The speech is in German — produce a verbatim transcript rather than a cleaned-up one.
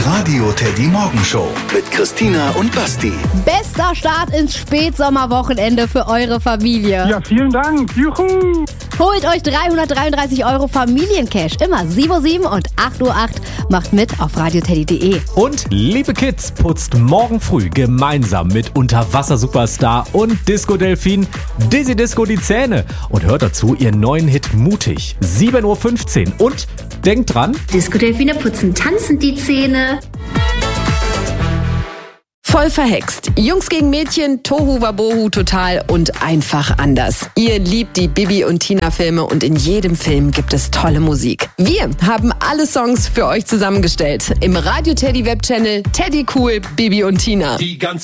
Radio Teddy Morgenshow mit Christina und Basti. Bester Start ins Spätsommerwochenende für eure Familie. Ja, vielen Dank. Juhu. Holt euch dreihundertdreiunddreißig Euro Familiencash. Immer sieben Uhr sieben und acht Uhr acht. Macht mit auf radioteddy punkt de. Und liebe Kids, putzt morgen früh gemeinsam mit Unterwasser-Superstar und Disco-Delfin Dizzy Disco die Zähne und hört dazu ihren neuen Hit Mutig. sieben Uhr fünfzehn. Und denkt dran, Disco-Delfine putzen tanzend die Zähne. Voll verhext. Jungs gegen Mädchen, Tohu Wabohu total und einfach anders. Ihr liebt die Bibi und Tina Filme und in jedem Film gibt es tolle Musik. Wir haben alle Songs für euch zusammengestellt im Radio Teddy Webchannel Teddy Cool Bibi und Tina. Die ganze